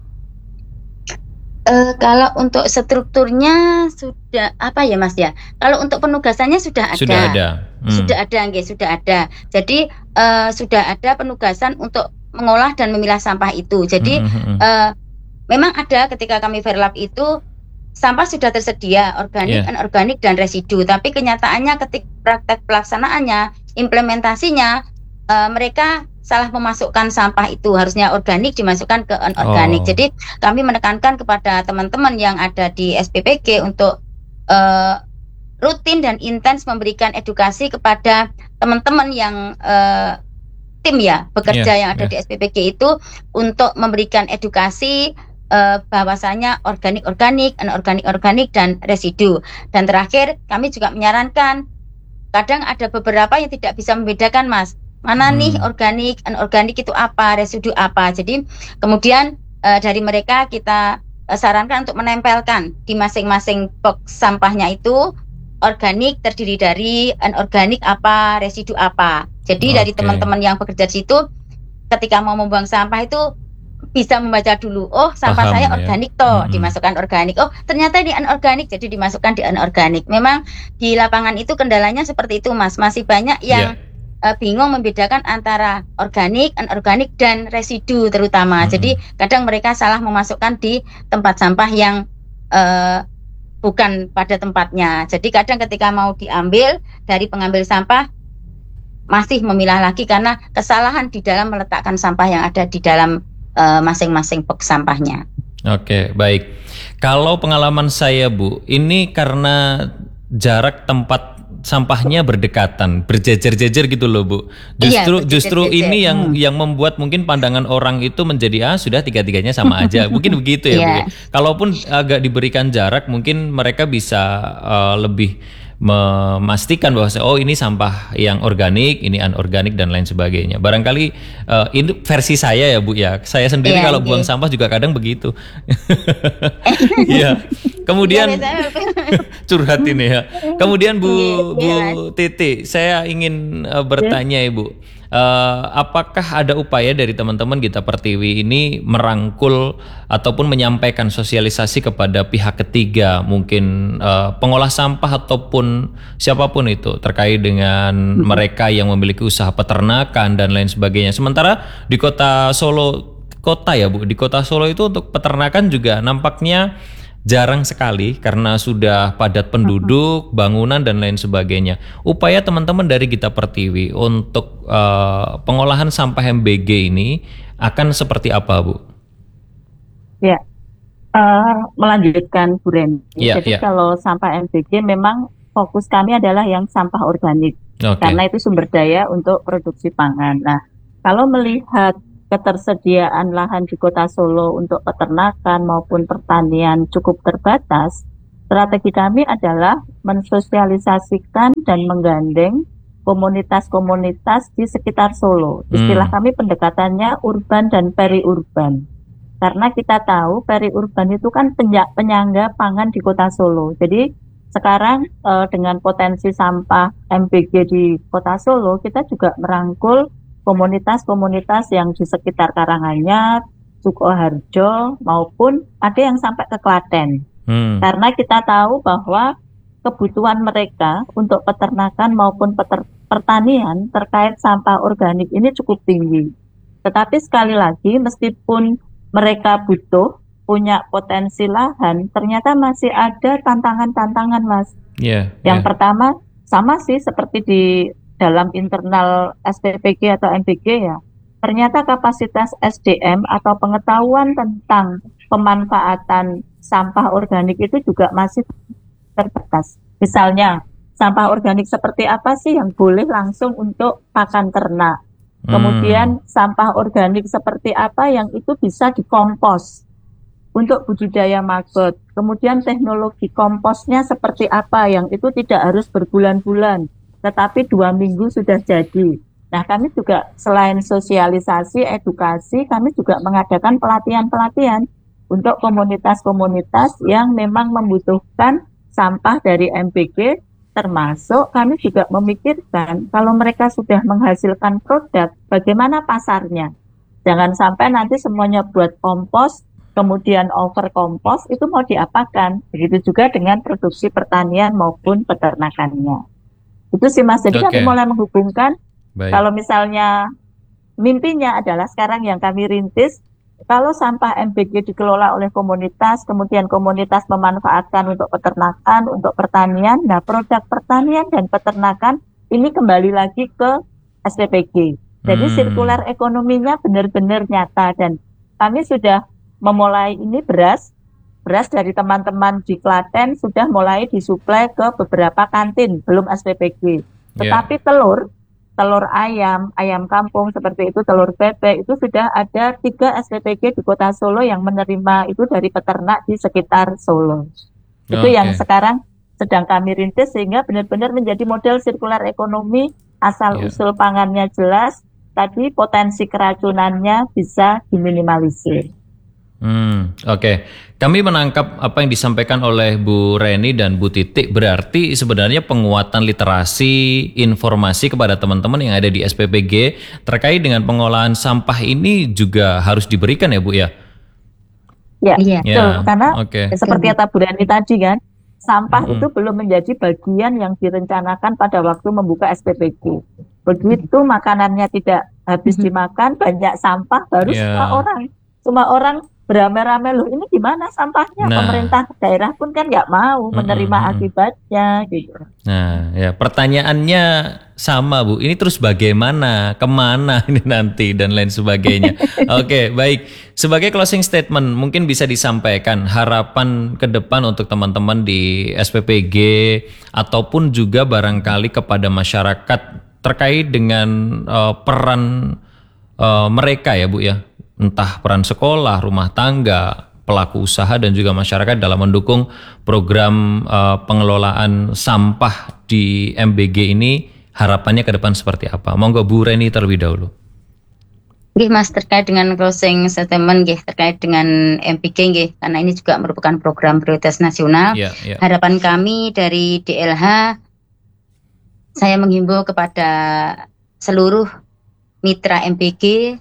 Kalau untuk strukturnya sudah apa ya Mas ya? Kalau untuk penugasannya sudah ada. Sudah ada. Sudah ada, nggih, sudah ada. Jadi sudah ada penugasan untuk mengolah dan memilah sampah itu. Jadi memang ada ketika kami Verlab itu sampah sudah tersedia organik, anorganik dan residu. Tapi kenyataannya ketika praktek pelaksanaannya, implementasinya mereka salah memasukkan sampah itu, harusnya organik dimasukkan ke anorganik. Jadi kami menekankan kepada teman-teman yang ada di SPPG untuk rutin dan intens memberikan edukasi kepada teman-teman yang tim ya bekerja yang ada di SPPG itu untuk memberikan edukasi bahwasanya organik, anorganik dan residu. Dan terakhir kami juga menyarankan, kadang ada beberapa yang tidak bisa membedakan Mas, mana nih organik, anorganik itu apa, residu apa. Jadi kemudian dari mereka kita sarankan untuk menempelkan di masing-masing box sampahnya itu organik terdiri dari, anorganik apa, residu apa. Jadi dari teman-teman yang bekerja di situ ketika mau membuang sampah itu bisa membaca dulu, oh sampah saya organik toh, dimasukkan organik. Oh ternyata ini anorganik, jadi dimasukkan di anorganik. Memang di lapangan itu kendalanya seperti itu Mas, masih banyak yang bingung membedakan antara organik, anorganik dan residu terutama. Jadi kadang mereka salah memasukkan di tempat sampah yang bukan pada tempatnya. Jadi kadang ketika mau diambil dari pengambil sampah masih memilah lagi karena kesalahan di dalam meletakkan sampah yang ada di dalam masing-masing box sampahnya. Oke, baik. Kalau pengalaman saya Bu, ini karena jarak tempat sampahnya berdekatan, berjejer-jejer gitu loh Bu. Justru ini yang membuat mungkin pandangan orang itu menjadi sudah tiga-tiganya sama aja. Mungkin begitu ya Bu. Kalaupun agak diberikan jarak, mungkin mereka bisa lebih memastikan bahwa ini sampah yang organik, ini anorganik dan lain sebagainya. Barangkali ini versi saya ya Bu ya. Saya sendiri kalau buang sampah juga kadang begitu. Iya. Kemudian curhat ini ya. Kemudian Bu Titi, saya ingin bertanya Ibu. Apakah ada upaya dari teman-teman Gita Pertiwi ini merangkul ataupun menyampaikan sosialisasi kepada pihak ketiga, mungkin pengolah sampah ataupun siapapun itu terkait dengan mereka yang memiliki usaha peternakan dan lain sebagainya. Sementara di kota Solo, di kota Solo itu untuk peternakan juga nampaknya jarang sekali karena sudah padat penduduk, bangunan dan lain sebagainya. Upaya teman-teman dari Gita Pertiwi untuk pengolahan sampah MBG ini akan seperti apa, Bu? Ya, melanjutkan Bu Reni. Jadi kalau sampah MBG memang fokus kami adalah yang sampah organik, karena itu sumber daya untuk produksi pangan. Nah, kalau melihat ketersediaan lahan di Kota Solo untuk peternakan maupun pertanian cukup terbatas, strategi kami adalah mensosialisasikan dan menggandeng komunitas-komunitas di sekitar Solo. Istilah kami pendekatannya urban dan peri-urban. Karena kita tahu peri-urban itu kan penyangga pangan di Kota Solo. Jadi sekarang dengan potensi sampah MBG di Kota Solo, kita juga merangkul komunitas-komunitas yang di sekitar Karanganyar, Sukoharjo, maupun ada yang sampai ke Klaten. Karena kita tahu bahwa kebutuhan mereka untuk peternakan maupun pertanian terkait sampah organik ini cukup tinggi. Tetapi sekali lagi, meskipun mereka punya potensi lahan, ternyata masih ada tantangan-tantangan, Mas. Yang pertama, sama sih seperti di dalam internal SPPG atau MBG ya, ternyata kapasitas SDM atau pengetahuan tentang pemanfaatan sampah organik itu juga masih terbatas. Misalnya, sampah organik seperti apa sih yang boleh langsung untuk pakan ternak? Kemudian sampah organik seperti apa yang itu bisa dikompos untuk budidaya maggot? Kemudian teknologi komposnya seperti apa yang itu tidak harus berbulan-bulan, tetapi 2 minggu sudah jadi. Nah, kami juga selain sosialisasi, edukasi, kami juga mengadakan pelatihan-pelatihan untuk komunitas-komunitas yang memang membutuhkan sampah dari MBG, termasuk kami juga memikirkan kalau mereka sudah menghasilkan produk, bagaimana pasarnya. Jangan sampai nanti semuanya buat kompos, kemudian over kompos, itu mau diapakan. Begitu juga dengan produksi pertanian maupun peternakannya. Itu sih Mas, jadi kami Oke, mulai menghubungkan, baik. kalau misalnya mimpinya adalah sekarang yang kami rintis, kalau sampah MBG dikelola oleh komunitas, kemudian komunitas memanfaatkan untuk peternakan, untuk pertanian, nah produk pertanian dan peternakan ini kembali lagi ke SPPG. Jadi sirkular ekonominya benar-benar nyata, dan kami sudah memulai ini beras dari teman-teman di Klaten sudah mulai disuplai ke beberapa kantin, belum SPPG. Ya. Tetapi telur ayam kampung seperti itu, telur bebek itu sudah ada 3 SPPG di Kota Solo yang menerima itu dari peternak di sekitar Solo. Itu yang Oke. sekarang sedang kami rintis sehingga benar-benar menjadi model sirkular ekonomi, asal Ya. usul pangannya jelas, tadi potensi keracunannya bisa diminimalisir. Oke. Kami menangkap apa yang disampaikan oleh Bu Reni dan Bu Titik, berarti sebenarnya penguatan literasi informasi kepada teman-teman yang ada di SPPG terkait dengan pengolahan sampah ini juga harus diberikan ya Bu ya? Ya, Iya. betul. Ya, Karena oke. seperti kata Bu Rani tadi kan, sampah itu belum menjadi bagian yang direncanakan pada waktu membuka SPPG. Begitu makanannya tidak habis dimakan, banyak sampah, baru Ya. semua orang beramai-ramai, loh ini gimana sampahnya? Nah. Pemerintah daerah pun kan nggak mau menerima akibatnya gitu. Nah, ya pertanyaannya sama Bu, ini terus bagaimana, kemana ini nanti dan lain sebagainya. Oke, baik. Sebagai closing statement, mungkin bisa disampaikan harapan ke depan untuk teman-teman di SPPG ataupun juga barangkali kepada masyarakat terkait dengan peran mereka ya Bu ya, entah peran sekolah, rumah tangga, pelaku usaha dan juga masyarakat dalam mendukung program pengelolaan sampah di MBG ini, harapannya ke depan seperti apa? Monggo Bu Reni terlebih dahulu. Nggih Mas, terkait dengan closing statement nggih terkait dengan MBG nggih, karena ini juga merupakan program prioritas nasional. Ya, ya. Harapan kami dari DLH, saya menghimbau kepada seluruh mitra MBG,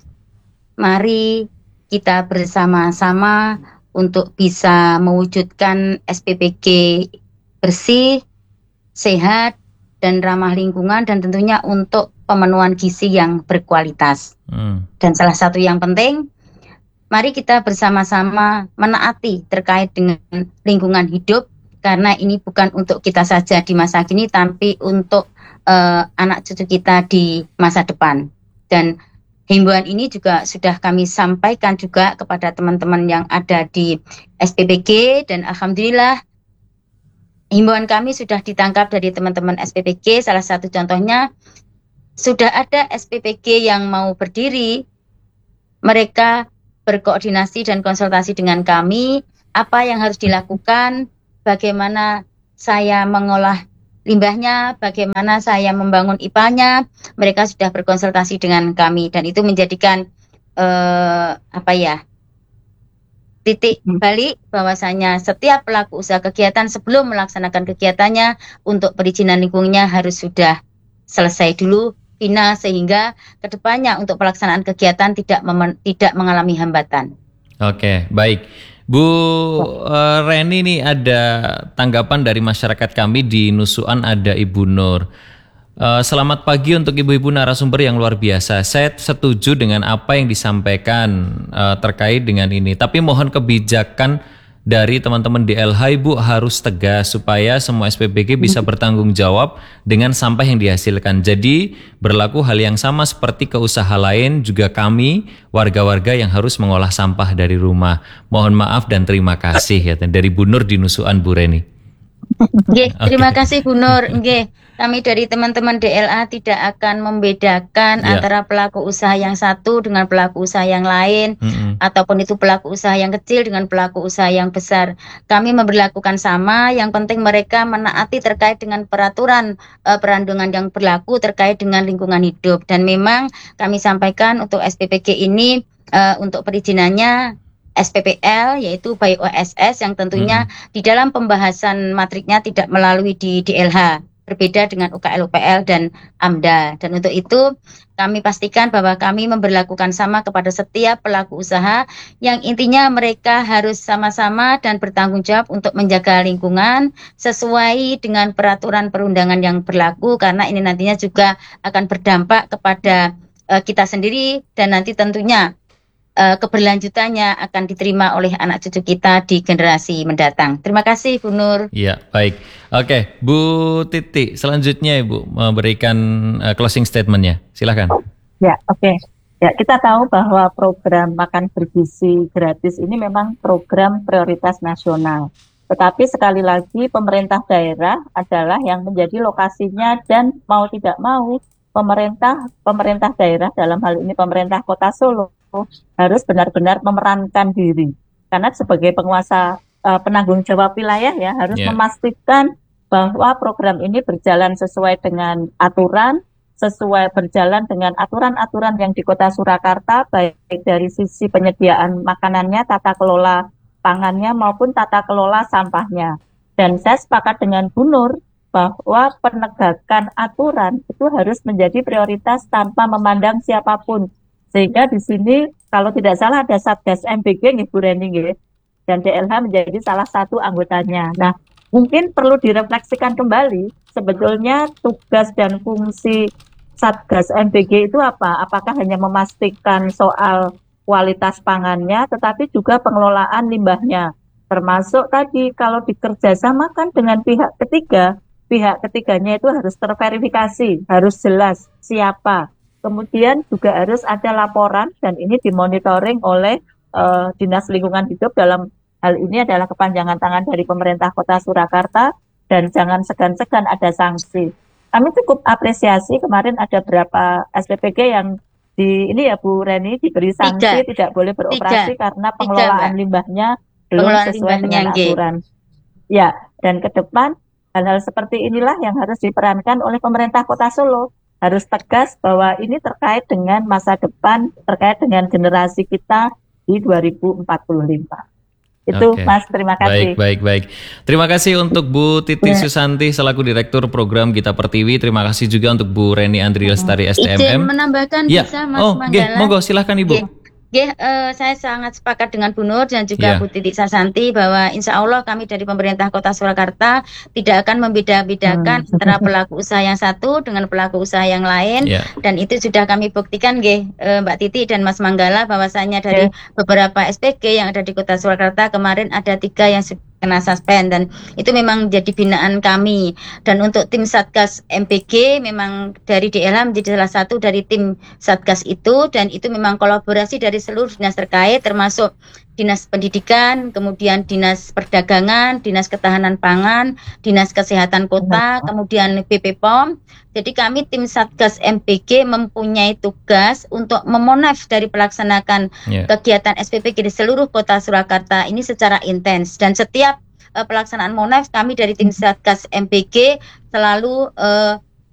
mari kita bersama-sama untuk bisa mewujudkan SPPG bersih, sehat, dan ramah lingkungan, dan tentunya untuk pemenuhan gizi yang berkualitas. Dan salah satu yang penting, mari kita bersama-sama menaati terkait dengan lingkungan hidup, karena ini bukan untuk kita saja di masa kini, tapi untuk anak cucu kita di masa depan. Dan himbauan ini juga sudah kami sampaikan juga kepada teman-teman yang ada di SPPG, dan alhamdulillah himbauan kami sudah ditangkap dari teman-teman SPPG. Salah satu contohnya, sudah ada SPPG yang mau berdiri, mereka berkoordinasi dan konsultasi dengan kami, apa yang harus dilakukan, bagaimana saya mengolah limbahnya, bagaimana saya membangun IPA-nya, mereka sudah berkonsultasi dengan kami, dan itu menjadikan titik balik bahwasanya setiap pelaku usaha kegiatan sebelum melaksanakan kegiatannya untuk perizinan lingkungannya harus sudah selesai dulu, final, sehingga kedepannya untuk pelaksanaan kegiatan tidak mengalami hambatan. Oke, baik. Bu Reni, nih ada tanggapan dari masyarakat kami di Nusuan, ada Ibu Nur. Selamat pagi untuk ibu-ibu narasumber yang luar biasa. Saya setuju dengan apa yang disampaikan terkait dengan ini. Tapi mohon kebijakan dari teman-teman DLH, Ibu harus tegas supaya semua SPPG bisa bertanggung jawab dengan sampah yang dihasilkan. Jadi berlaku hal yang sama seperti ke usaha lain, juga kami warga-warga yang harus mengolah sampah dari rumah. Mohon maaf dan terima kasih ya, dari Bu Nur di Nusuan, Bu Reni. Nggih, terima kasih Bu Nur. Nggih, kami dari teman-teman DLA tidak akan membedakan antara pelaku usaha yang satu dengan pelaku usaha yang lain, ataupun itu pelaku usaha yang kecil dengan pelaku usaha yang besar. Kami memberlakukan sama, yang penting mereka menaati terkait dengan peraturan perundungan yang berlaku terkait dengan lingkungan hidup. Dan memang kami sampaikan untuk SPPG ini untuk perizinannya SPPL yaitu BioOSS yang tentunya di dalam pembahasan matriknya tidak melalui di DLH, berbeda dengan UKL-UPL dan AMDA. Dan untuk itu kami pastikan bahwa kami memberlakukan sama kepada setiap pelaku usaha yang intinya mereka harus sama-sama dan bertanggung jawab untuk menjaga lingkungan sesuai dengan peraturan perundangan yang berlaku, karena ini nantinya juga akan berdampak kepada kita sendiri dan nanti tentunya keberlanjutannya akan diterima oleh anak cucu kita di generasi mendatang. Terima kasih Bu Nur. Ya, baik. Oke, Bu Titi, selanjutnya Ibu memberikan closing statement-nya. Silakan. Ya, oke. Ya, kita tahu bahwa program makan bergizi gratis ini memang program prioritas nasional. Tetapi sekali lagi pemerintah daerah adalah yang menjadi lokasinya, dan mau tidak mau pemerintah daerah dalam hal ini pemerintah Kota Solo harus benar-benar memerankan diri, karena sebagai penguasa penanggung jawab wilayah ya harus memastikan bahwa program ini berjalan sesuai dengan aturan, berjalan dengan aturan-aturan yang di Kota Surakarta, baik dari sisi penyediaan makanannya, tata kelola pangannya maupun tata kelola sampahnya. Dan saya sepakat dengan Bu Nur bahwa penegakan aturan itu harus menjadi prioritas tanpa memandang siapapun. Sehingga di sini kalau tidak salah ada Satgas MBG nih Bu Reni nggih, dan DLH menjadi salah satu anggotanya. Nah, mungkin perlu direfleksikan kembali sebetulnya tugas dan fungsi Satgas MBG itu apa? Apakah hanya memastikan soal kualitas pangannya, tetapi juga pengelolaan limbahnya. Termasuk tadi kalau dikerjasamakan dengan pihak ketiganya itu harus terverifikasi, harus jelas siapa. Kemudian juga harus ada laporan, dan ini dimonitoring oleh Dinas Lingkungan Hidup. Dalam hal ini adalah kepanjangan tangan dari pemerintah Kota Surakarta, dan jangan segan-segan ada sanksi. Kami cukup apresiasi kemarin ada berapa SPPG yang ini ya Bu Reni diberi sanksi tidak boleh beroperasi karena pengelolaan limbahnya belum sesuai dengan aturan. Ya, dan ke depan hal-hal seperti inilah yang harus diperankan oleh pemerintah Kota Solo. Harus tegas bahwa ini terkait dengan masa depan, terkait dengan generasi kita di 2045. Itu Mas, terima kasih. Baik. Terima kasih untuk Bu Titi Susanti selaku Direktur Program Gita Pertiwi. Terima kasih juga untuk Bu Reni Andri Lestari STMM. Izin menambahkan bisa Mas Manggala. Monggo silahkan Ibu. Saya sangat sepakat dengan Bu Nur dan juga Bu Titi Susanti bahwa insya Allah kami dari pemerintah Kota Surakarta tidak akan membeda-bedakan antara pelaku usaha yang satu dengan pelaku usaha yang lain. Dan itu sudah kami buktikan Mbak Titi dan Mas Manggala bahwasanya dari beberapa SPG yang ada di Kota Surakarta kemarin ada 3 yang kena suspend, dan itu memang jadi binaan kami. Dan untuk tim Satgas MPG memang dari DLH menjadi salah satu dari tim Satgas itu, dan itu memang kolaborasi dari seluruh dinas terkait termasuk Dinas Pendidikan, kemudian Dinas Perdagangan, Dinas Ketahanan Pangan, Dinas Kesehatan Kota, kemudian BP POM. Jadi kami tim Satgas MPG mempunyai tugas untuk memonef dari pelaksanakan kegiatan SPPG di seluruh Kota Surakarta ini secara intens, dan setiap pelaksanaan monef kami dari tim Satgas MPG selalu